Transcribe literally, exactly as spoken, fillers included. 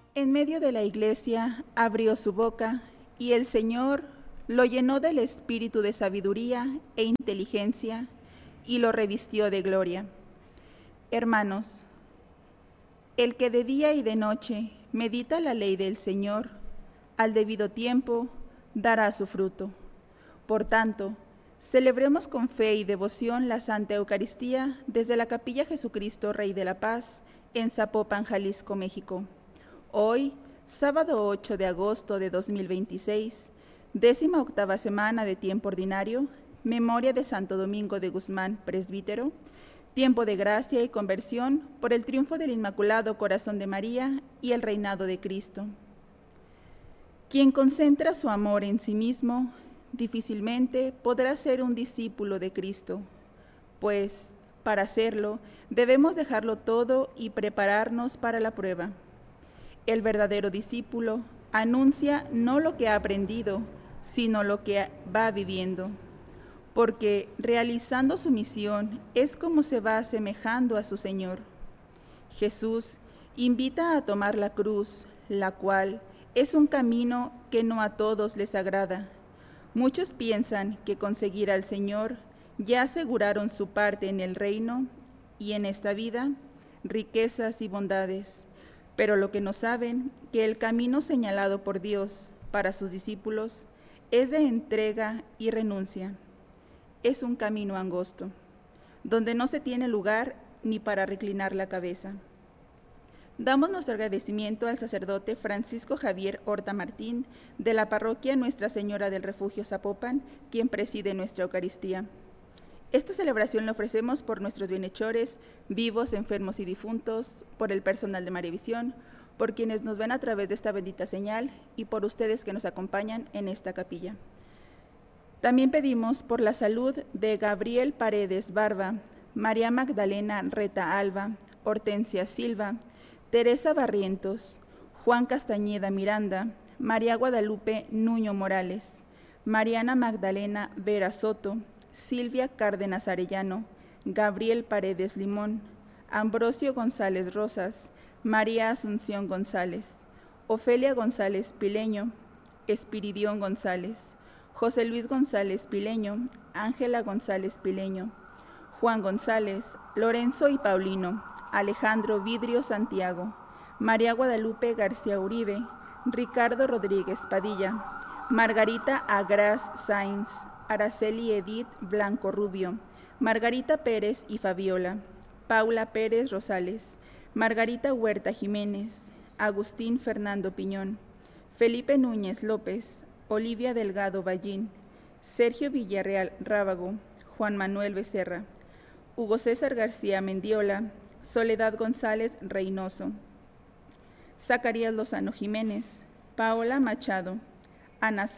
En medio de la iglesia abrió su boca y el Señor lo llenó del espíritu de sabiduría e inteligencia y lo revistió de gloria. Hermanos, el que de día y de noche medita la ley del Señor, al debido tiempo dará su fruto. Por tanto, celebremos con fe y devoción la Santa Eucaristía desde la Capilla Jesucristo Rey de la Paz en Zapopan, Jalisco, México. Hoy, sábado ocho de agosto de dos mil veintiséis, décima octava semana de tiempo ordinario, memoria de Santo Domingo de Guzmán, presbítero, tiempo de gracia y conversión por el triunfo del Inmaculado Corazón de María y el reinado de Cristo. Quien concentra su amor en sí mismo, difícilmente podrá ser un discípulo de Cristo, pues, para hacerlo, debemos dejarlo todo y prepararnos para la prueba. El verdadero discípulo anuncia no lo que ha aprendido, sino lo que va viviendo, porque realizando su misión es como se va asemejando a su Señor. Jesús invita a tomar la cruz, la cual es un camino que no a todos les agrada. Muchos piensan que con seguir al Señor ya aseguraron su parte en el reino y en esta vida, riquezas y bondades, pero lo que no saben, que el camino señalado por Dios para sus discípulos es de entrega y renuncia. Es un camino angosto, donde no se tiene lugar ni para reclinar la cabeza. Damos nuestro agradecimiento al sacerdote Francisco Javier Horta Martín, de la parroquia Nuestra Señora del Refugio Zapopan, quien preside nuestra Eucaristía. Esta celebración la ofrecemos por nuestros bienhechores, vivos, enfermos y difuntos, por el personal de Mariavisión, por quienes nos ven a través de esta bendita señal y por ustedes que nos acompañan en esta capilla. También pedimos por la salud de Gabriel Paredes Barba, María Magdalena Reta Alba, Hortensia Silva, Teresa Barrientos, Juan Castañeda Miranda, María Guadalupe Nuño Morales, Mariana Magdalena Vera Soto, Silvia Cárdenas Arellano, Gabriel Paredes Limón, Ambrosio González Rosas, María Asunción González, Ofelia González Pileño, Espiridión González, José Luis González Pileño, Ángela González Pileño, Juan González, Lorenzo y Paulino, Alejandro Vidrio Santiago, María Guadalupe García Uribe, Ricardo Rodríguez Padilla, Margarita Agras Sainz, Araceli Edith Blanco Rubio, Margarita Pérez y Fabiola, Paula Pérez Rosales, Margarita Huerta Jiménez, Agustín Fernando Piñón, Felipe Núñez López, Olivia Delgado Ballín, Sergio Villarreal Rábago, Juan Manuel Becerra, Hugo César García Mendiola, Soledad González Reynoso, Zacarías Lozano Jiménez, Paola Machado, Ana